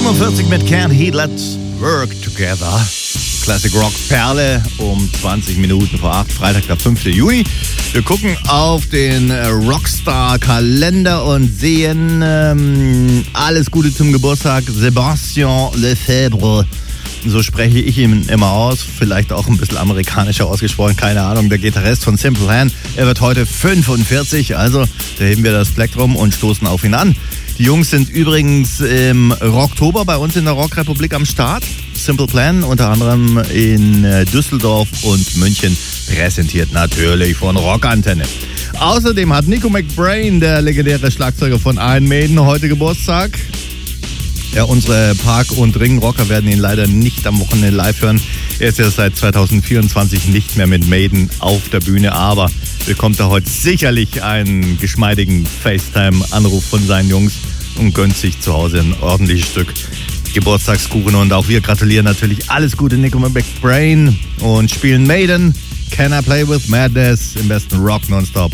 7:45 mit Can't Heat, Let's Work Together. Classic Rock Perle um 20 Minuten vor 8, Freitag, der 5. Juni. Wir gucken auf den Rockstar-Kalender und sehen alles Gute zum Geburtstag. Sébastien Lefebvre. So spreche ich ihn immer aus. Vielleicht auch ein bisschen amerikanischer ausgesprochen. Keine Ahnung. Der Gitarrist von Simple Plan. Er wird heute 45. Also da heben wir das Plektrum und stoßen auf ihn an. Die Jungs sind übrigens im Rocktober bei uns in der Rockrepublik am Start. Simple Plan unter anderem in Düsseldorf und München, präsentiert natürlich von Rockantenne. Außerdem hat Nico McBrain, der legendäre Schlagzeuger von Iron Maiden, heute Geburtstag. Ja, unsere Park- und Ring-Rocker werden ihn leider nicht am Wochenende live hören. Er ist ja seit 2024 nicht mehr mit Maiden auf der Bühne, aber bekommt er heute sicherlich einen geschmeidigen FaceTime-Anruf von seinen Jungs und gönnt sich zu Hause ein ordentliches Stück Geburtstagskuchen. Und auch wir gratulieren natürlich alles Gute Nico McBrain und spielen Maiden. Can I Play With Madness im besten Rock Nonstop